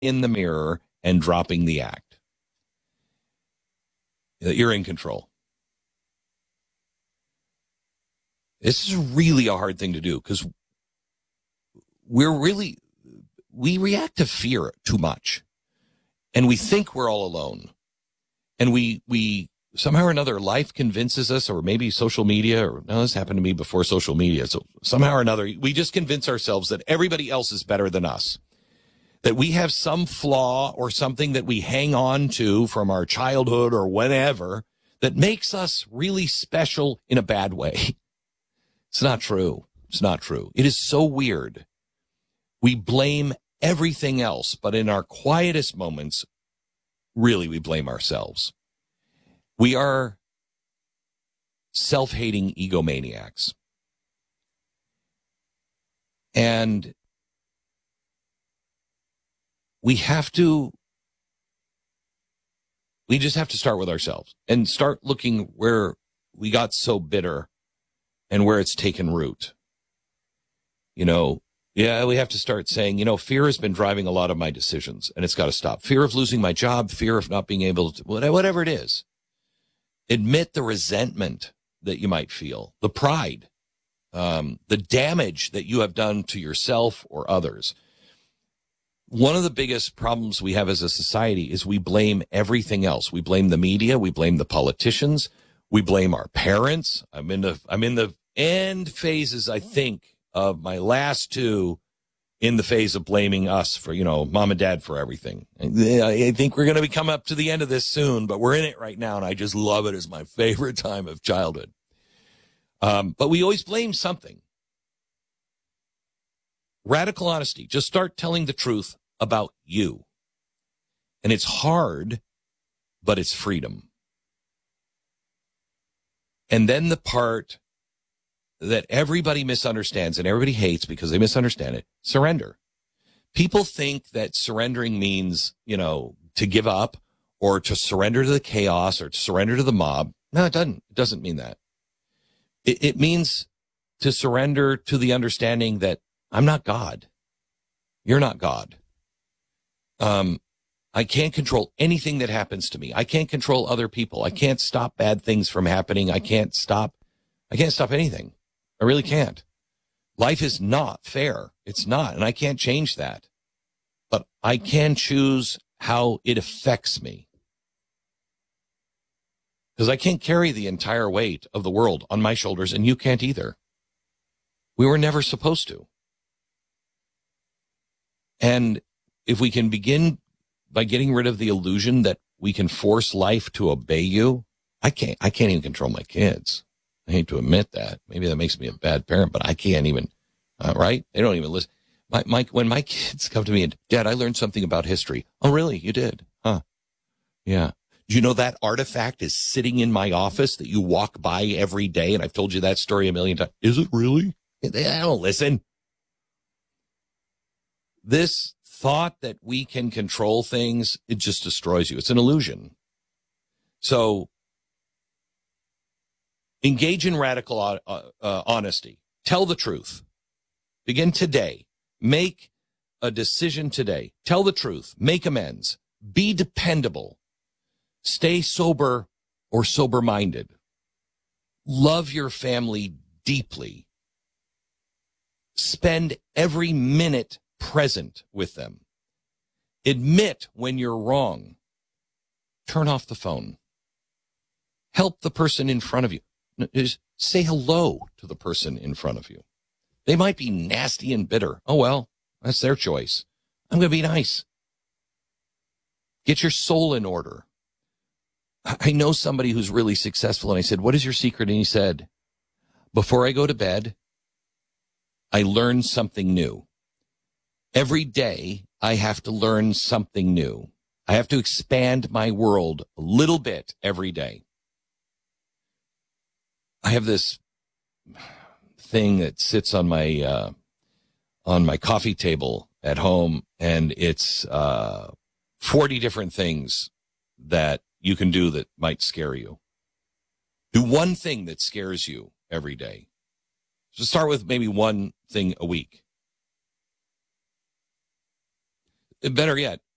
in the mirror and dropping the act. You're in control. This is really a hard thing to do because we react to fear too much, and we think we're all alone, and we somehow or another life convinces us, or maybe social media, or no, this happened to me before social media. So somehow or another, we just convince ourselves that everybody else is better than us, that we have some flaw or something that we hang on to from our childhood or whatever that makes us really special in a bad way. It's not true. It's not true. It is so weird. We blame everything else, but in our quietest moments, really, we blame ourselves. We are self-hating egomaniacs. And we just have to start with ourselves and start looking where we got so bitter and where it's taken root. We have to start saying, fear has been driving a lot of my decisions, and it's got to stop. Fear of losing my job, fear of not being able to, whatever it is. Admit the resentment that you might feel, the pride, the damage that you have done to yourself or others. One of the biggest problems we have as a society is we blame everything else. We blame the media. We blame the politicians. We blame our parents. I'm in the end phases, I think, of my last two in the phase of blaming us for, mom and dad for everything. I think we're going to come up to the end of this soon, but we're in it right now, and I just love it as my favorite time of childhood. But we always blame something. Radical honesty. Just start telling the truth about you. And it's hard, but it's freedom. And then the part that everybody misunderstands and everybody hates because they misunderstand it, surrender. People think that surrendering means, to give up or to surrender to the chaos or to surrender to the mob. No, it doesn't. It doesn't mean that. It means to surrender to the understanding that I'm not God. You're not God. I can't control anything that happens to me. I can't control other people. I can't stop bad things from happening. I can't stop anything. I really can't. Life is not fair. It's not, and I can't change that. But I can choose how it affects me. Because I can't carry the entire weight of the world on my shoulders, and you can't either. We were never supposed to. And if we can begin by getting rid of the illusion that we can force life to obey you, I can't even control my kids. I hate to admit that. Maybe that makes me a bad parent, but I can't even, right? They don't even listen. When my kids come to me and, Dad, I learned something about history. Oh, really? You did? Huh? Yeah. Do you know that artifact is sitting in my office that you walk by every day? And I've told you that story a million times. Is it really? I don't listen. This thought that we can control things, it just destroys you. It's an illusion. So engage in radical honesty. Tell the truth. Begin today. Make a decision today. Tell the truth. Make amends. Be dependable. Stay sober or sober-minded. Love your family deeply. Spend every minute present with them. Admit when you're wrong. Turn off the phone. Help the person in front of you. Just say hello to the person in front of you. They might be nasty and bitter. Oh, well, that's their choice. I'm going to be nice. Get your soul in order. I know somebody who's really successful, and I said, what is your secret? And he said, before I go to bed, I learn something new. Every day, I have to learn something new. I have to expand my world a little bit every day. I have this thing that sits on my coffee table at home, and it's 40 different things that you can do that might scare you. Do one thing that scares you every day. So start with maybe one thing a week. Better yet,